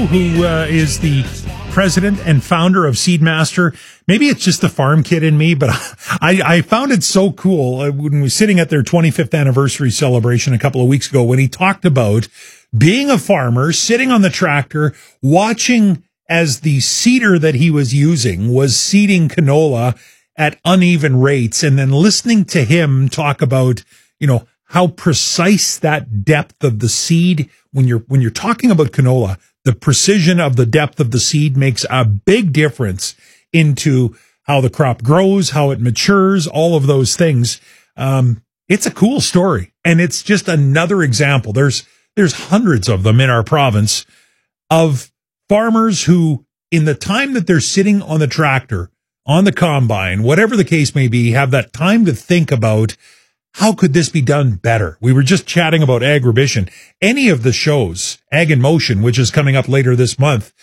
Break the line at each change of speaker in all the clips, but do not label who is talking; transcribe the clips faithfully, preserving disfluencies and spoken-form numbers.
who uh, is the president and founder of Seedmaster. Maybe it's just the farm kid in me, but I, I found it so cool when we were sitting at their twenty-fifth anniversary celebration a couple of weeks ago when he talked about being a farmer, sitting on the tractor, watching as the seeder that he was using was seeding canola at uneven rates, and then listening to him talk about, you know, how precise that depth of the seed, when you're, when you're talking about canola, the precision of the depth of the seed makes a big difference into how the crop grows, how it matures, all of those things. Um, it's a cool story, and it's just another example. There's, there's hundreds of them in our province of farmers who, in the time that they're sitting on the tractor, on the combine, whatever the case may be, have that time to think about, how could this be done better? We were just chatting about Agribition. Any of the shows, Ag in Motion, which is coming up later this month,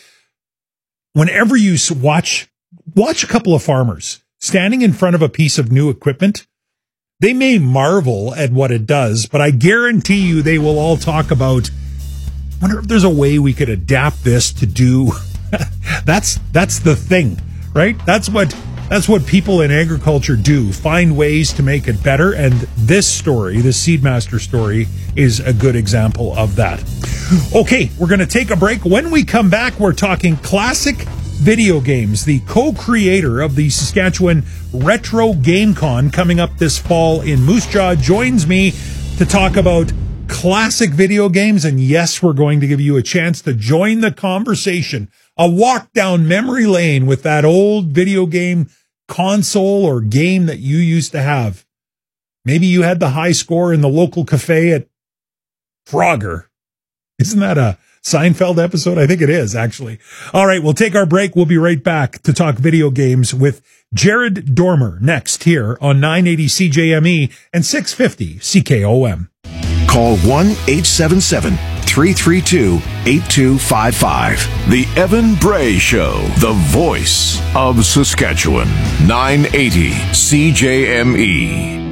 whenever you watch, watch a couple of farmers standing in front of a piece of new equipment, they may marvel at what it does, but I guarantee you they will all talk about, I wonder if there's a way we could adapt this to do. that's, that's the thing, right? That's what, that's what people in agriculture do, find ways to make it better. And this story, this Seedmaster story, is a good example of that. Okay, we're going to take a break. When we come back, we're talking classic video games. The co-creator of the Saskatchewan Retro Game Con coming up this fall in Moose Jaw joins me to talk about classic video games. And yes, we're going to give you a chance to join the conversation. A walk down memory lane with that old video game console or game that you used to have. Maybe you had the high score in the local cafe at Frogger. Isn't that a Seinfeld episode? I think it is, actually. All right, we'll take our break. We'll be right back to talk video games with Jared Dormer next here on nine eighty C J M E and six fifty C K O M.
Call one eight seven seven, three three two, eight two five five. The Evan Bray Show, the voice of Saskatchewan. nine eighty C J M E.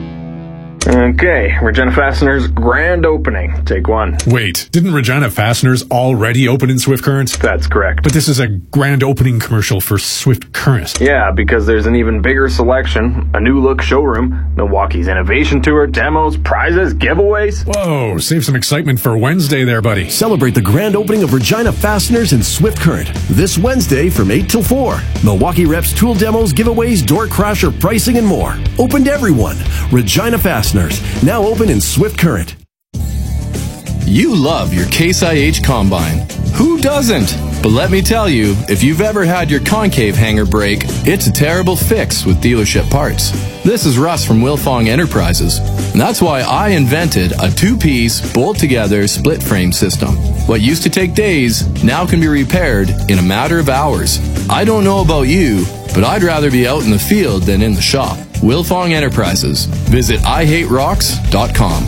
Okay, Regina Fasteners grand opening. Take one.
Wait, didn't Regina Fasteners already open in Swift Current?
That's correct.
But this is a grand opening commercial for Swift Current.
Yeah, because there's an even bigger selection, a new look showroom, Milwaukee's Innovation Tour, demos, prizes, giveaways.
Whoa, save some excitement for Wednesday there, buddy.
Celebrate the grand opening of Regina Fasteners in Swift Current this Wednesday from eight till four. Milwaukee Reps tool demos, giveaways, door crasher pricing, and more. Open to everyone. Regina Fasteners. Now open in Swift Current.
You love your Case I H Combine. Who doesn't? But let me tell you, if you've ever had your concave hanger break, it's a terrible fix with dealership parts. This is Russ from Wilfong Enterprises. And that's why I invented a two-piece, bolt-together, split-frame system. What used to take days now can be repaired in a matter of hours. I don't know about you, but I'd rather be out in the field than in the shop. Wilfong Enterprises. Visit I hate rocks dot com.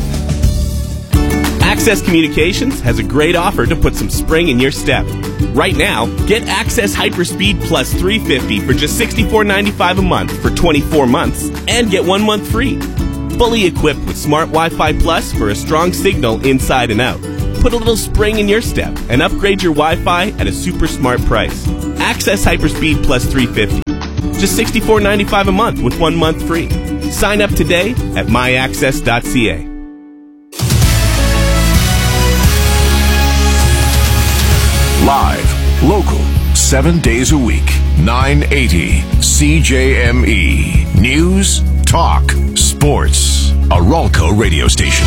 Access Communications has a great offer to put some spring in your step. Right now, get Access Hyperspeed Plus three fifty for just sixty-four ninety-five a month for twenty-four months and get one month free. Fully equipped with Smart Wi-Fi Plus for a strong signal inside and out. Put a little spring in your step and upgrade your Wi-Fi at a super smart price. Access Hyperspeed Plus three fifty. Just sixty-four ninety-five a month with one month free. Sign up today at my access dot c a.
Live, local, seven days a week. nine eighty C J M E. News, talk, sports. A Ralco radio station.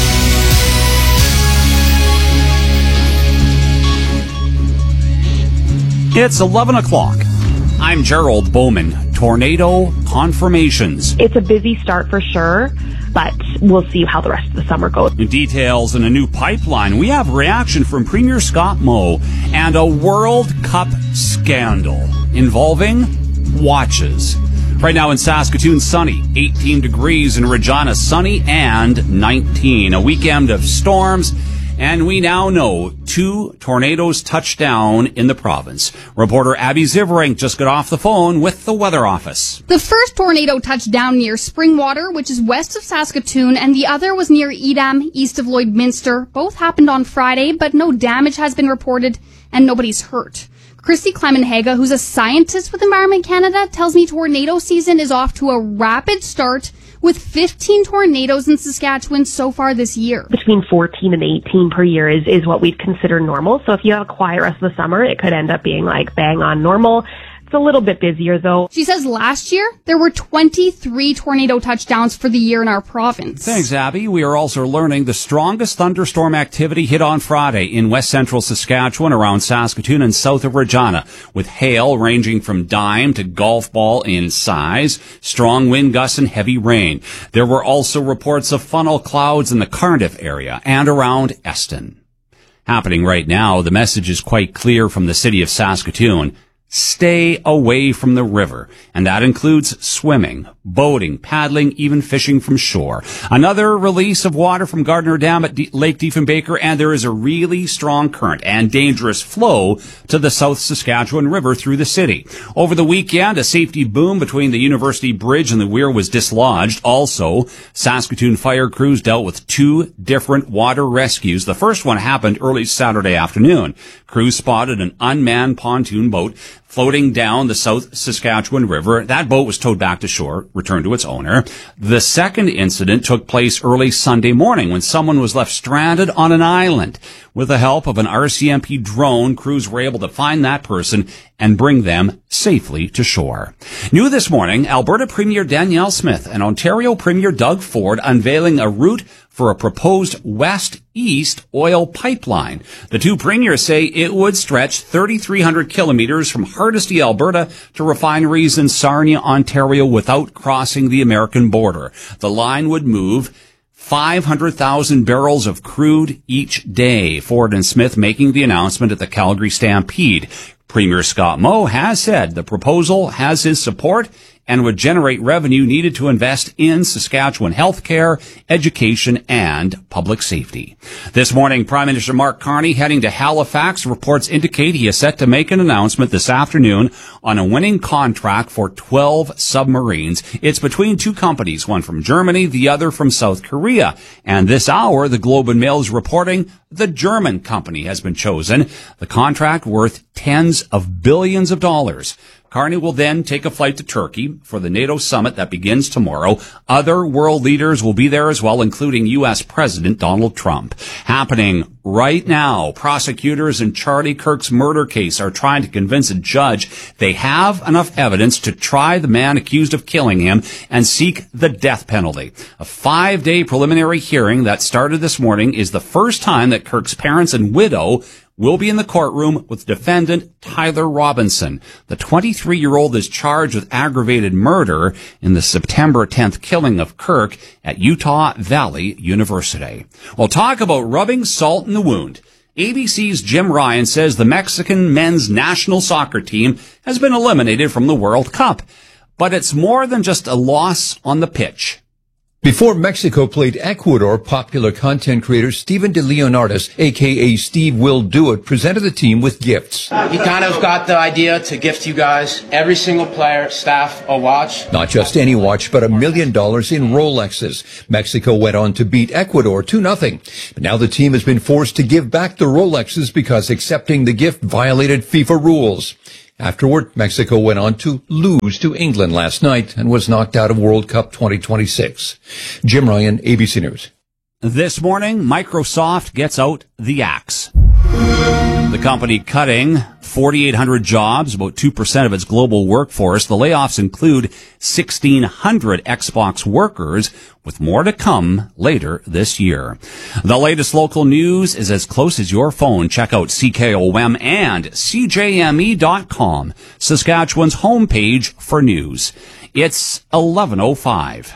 It's eleven o'clock. I'm Gerald Bowman. Tornado confirmations.
It's a busy start for sure, but we'll see how the rest of the summer goes.
Details in a new pipeline. We have reaction from Premier Scott Moe and a World Cup scandal involving watches. Right now in Saskatoon, sunny, eighteen degrees. In Regina, sunny and nineteen. A weekend of storms And we now know two tornadoes touched down in the province. Reporter Abby Ziverink just got off the phone with the Weather Office.
The first tornado touched down near Springwater, which is west of Saskatoon, and the other was near Edam, east of Lloydminster. Both happened on Friday, but no damage has been reported and nobody's hurt. Christy Clemenhaga, who's a scientist with Environment Canada, tells me tornado season is off to a rapid start with fifteen tornadoes in Saskatchewan so far this year.
Between fourteen and eighteen per year is, is what we'd consider normal. So if you have a quiet rest of the summer, it could end up being like bang on normal. It's a little bit busier, though.
She says last year, there were twenty-three tornado touchdowns for the year in our province.
Thanks, Abby. We are also learning the strongest thunderstorm activity hit on Friday in west central Saskatchewan around Saskatoon and south of Regina, with hail ranging from dime to golf ball in size, strong wind gusts and heavy rain. There were also reports of funnel clouds in the Cardiff area and around Eston. Happening right now, the message is quite clear from the city of Saskatoon. Stay away from the river, and that includes swimming, boating, paddling, even fishing from shore. Another release of water from Gardner Dam at D- Lake Diefenbaker, and there is a really strong current and dangerous flow to the South Saskatchewan River through the city. Over the weekend, a safety boom between the University Bridge and the Weir was dislodged. Also, Saskatoon fire crews dealt with two different water rescues. The first one happened early Saturday afternoon. Crews spotted an unmanned pontoon boat floating down the South Saskatchewan River. That boat was towed back to shore, returned to its owner. The second incident took place early Sunday morning when someone was left stranded on an island. With the help of an R C M P drone, crews were able to find that person and bring them safely to shore. New this morning, Alberta Premier Danielle Smith and Ontario Premier Doug Ford unveiling a route for a proposed west-east oil pipeline. The two premiers say it would stretch thirty-three hundred kilometers from Hardisty, Alberta to refineries in Sarnia, Ontario without crossing the American border. The line would move five hundred thousand barrels of crude each day. Ford and Smith making the announcement at the Calgary Stampede. Premier Scott Moe has said the proposal has his support and would generate revenue needed to invest in Saskatchewan healthcare, education, and public safety. This morning, Prime Minister Mark Carney heading to Halifax. Reports indicate he is set to make an announcement this afternoon on a winning contract for twelve submarines. It's between two companies, one from Germany, the other from South Korea. And this hour, the Globe and Mail is reporting the German company has been chosen. The contract worth tens of billions of dollars. Carney will then take a flight to Turkey for the NATO summit that begins tomorrow. Other world leaders will be there as well, including U S President Donald Trump. Happening right now, prosecutors in Charlie Kirk's murder case are trying to convince a judge they have enough evidence to try the man accused of killing him and seek the death penalty. A five-day preliminary hearing that started this morning is the first time that Kirk's parents and widow will be in the courtroom with defendant Tyler Robinson. The twenty-three-year-old is charged with aggravated murder in the September tenth killing of Kirk at Utah Valley University. We'll talk about rubbing salt in the wound. A B C's Jim Ryan says the Mexican men's national soccer team has been eliminated from the World Cup. But it's more than just a loss on the pitch.
Before Mexico played Ecuador, popular content creator Steven De Leonardis, a k a. Steve Will Do It, presented the team with gifts.
He kind of got the idea to gift you guys, every single player, staff, a watch.
Not just any watch, but a million dollars in Rolexes. Mexico went on to beat Ecuador two nothing. But now the team has been forced to give back the Rolexes because accepting the gift violated FIFA rules. Afterward, Mexico went on to lose to England last night and was knocked out of World Cup twenty twenty-six. Jim Ryan, A B C News.
This morning, Microsoft gets out the axe. The company cutting forty-eight hundred jobs, about two percent of its global workforce. The layoffs include sixteen hundred Xbox workers, with more to come later this year. The latest local news is as close as your phone. Check out C K O M and C J M E dot com, Saskatchewan's homepage for news. It's eleven oh five.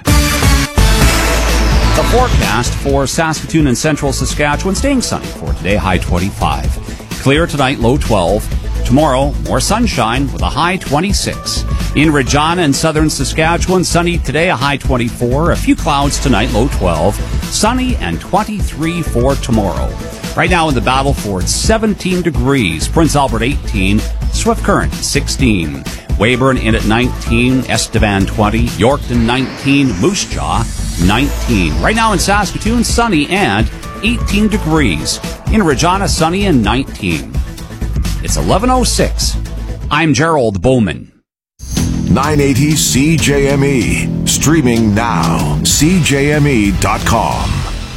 The forecast for Saskatoon and central Saskatchewan staying sunny for today, high twenty-five. Clear tonight, low twelve. Tomorrow, more sunshine with a high twenty-six. In Regina and southern Saskatchewan, sunny today, a high twenty-four. A few clouds tonight, low twelve. Sunny and twenty-three for tomorrow. Right now in the Battleford, seventeen degrees. Prince Albert, eighteen. Swift Current, sixteen. Weyburn in at nineteen. Estevan, twenty. Yorkton, nineteen. Moose Jaw, nineteen. Right now in Saskatoon, sunny and eighteen degrees. In Regina, sunny and nineteen. It's eleven oh six. I'm Gerald Bowman.
nine eighty C J M E. Streaming now. C J M E dot com.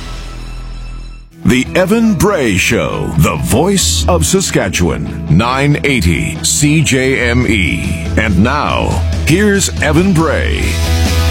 The Evan Bray Show, the voice of Saskatchewan. nine eighty C J M E. And now, here's Evan Bray.